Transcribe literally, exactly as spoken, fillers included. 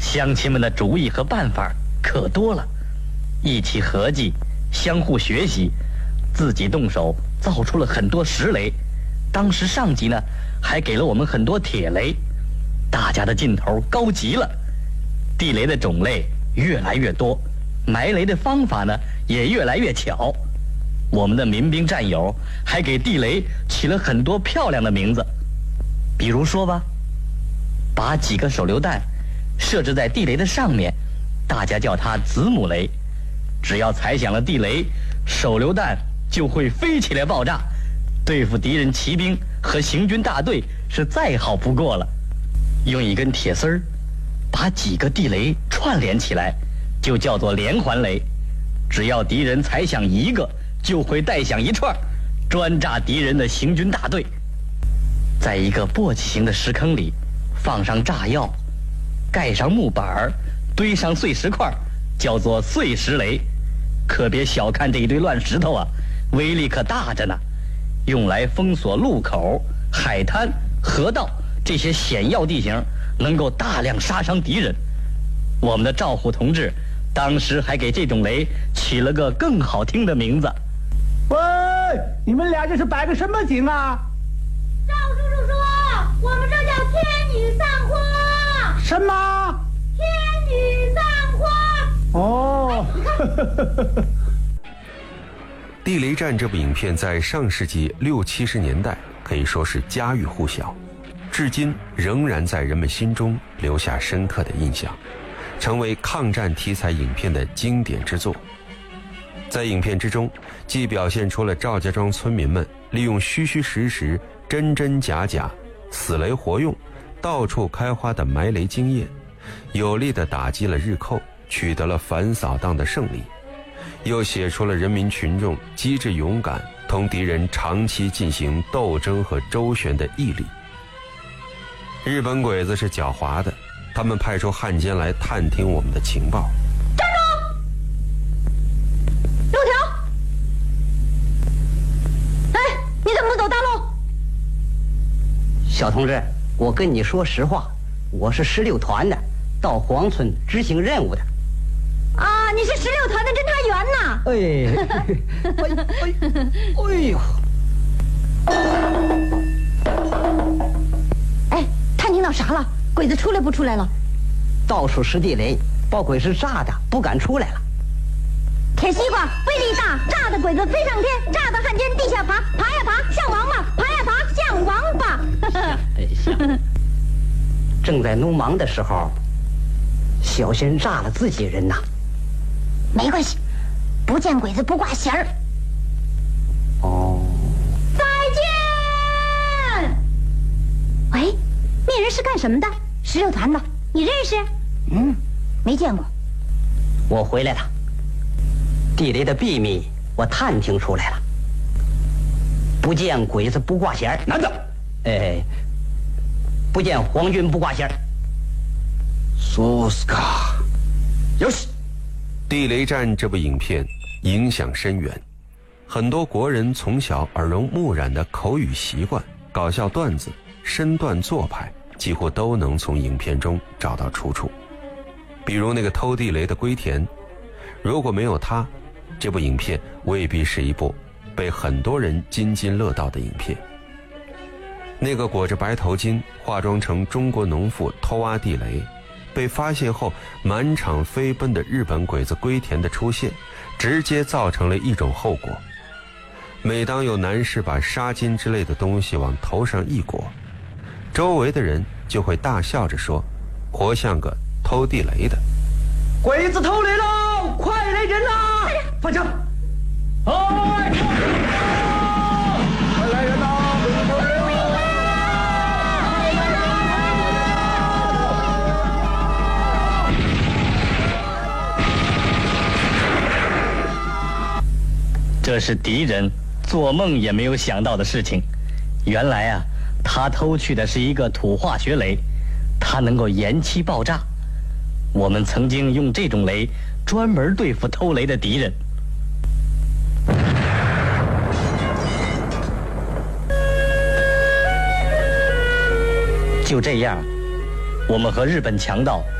乡亲们的主意和办法可多了，一起合计，相互学习，自己动手造出了很多石雷。当时上级呢还给了我们很多铁雷，大家的劲头高极了。地雷的种类越来越多，埋雷的方法呢也越来越巧。我们的民兵战友还给地雷起了很多漂亮的名字，比如说吧，把几个手榴弹设置在地雷的上面，大家叫它子母雷。只要踩响了地雷，手榴弹就会飞起来爆炸，对付敌人骑兵和行军大队是再好不过了。用一根铁丝儿把几个地雷串联起来，就叫做连环雷。只要敌人踩响一个，就会带响一串，专炸敌人的行军大队。在一个簸箕形的石坑里放上炸药，盖上木板，堆上碎石块，叫做碎石雷。可别小看这一堆乱石头啊，威力可大着呢，用来封锁路口、海滩、河道这些险要地形，能够大量杀伤敌人。我们的赵虎同志当时还给这种雷起了个更好听的名字。 喂，你们俩这是摆个什么景啊？ 赵叔叔说，我们这叫天女散花。 什么？ 天女散花。 哦。 地雷战这部影片在上世纪六七十年代可以说是家喻户晓，至今仍然在人们心中留下深刻的印象，成为抗战题材影片的经典之作。在影片之中，既表现出了赵家庄村民们利用虚虚实实、真真假假、死雷活用、到处开花的埋雷经验，有力地打击了日寇，取得了反扫荡的胜利，又写出了人民群众机智勇敢，同敌人长期进行斗争和周旋的毅力。日本鬼子是狡猾的，他们派出汉奸来探听我们的情报。 站住！六条！哎，你怎么不走大路？ 小同志，我跟你说实话，我是十六团的，到黄村执行任务的。 啊，你是十六团的侦察员呐！ 哎，哎，哎呦！ 哎，探听到啥了？鬼子出来不出来了？ 到处是地雷，把鬼子炸的不敢出来了。 铁西瓜威力大，炸的鬼子飞上天，炸的汉奸地下爬，爬呀爬像王八，爬呀爬像王八。 哎，像。正在农忙的时候，小心炸了自己人呐。 没关系，不见鬼子不挂弦儿。 哦。 再见。喂，那人是干什么的？十六团的，你认识？嗯，没见过。 我回来了，地雷的秘密我探听出来了。不见鬼子不挂弦儿， 男的。 哎，不见皇军不挂弦儿。 苏斯卡，よし。 地雷战这部影片影响深远，很多国人从小耳濡目染的口语习惯、搞笑段子、身段做派，几乎都能从影片中找到出处。比如那个偷地雷的龟田，如果没有他，这部影片未必是一部被很多人津津乐道的影片。那个裹着白头巾、化妆成中国农妇偷挖地雷，被发现后满场飞奔的日本鬼子龟田的出现，直接造成了一种后果。每当有男士把纱巾之类的东西往头上一裹，周围的人就会大笑着说，活像个偷地雷的。 鬼子偷雷喽，快来人呐！放枪！哎，快来人呐！鬼子偷雷喽！ 这是敌人做梦也没有想到的事情。原来啊，他偷去的是一个土化学雷，它能够延期爆炸。我们曾经用这种雷专门对付偷雷的敌人。就这样，我们和日本强盗